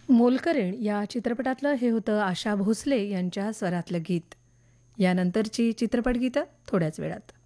मोलकरीण या चित्रपटातलं हे होतं आशा भोसले यांच्या स्वरातलं गीत. यानंतरची चित्रपट गीतं थोड्याच वेळात.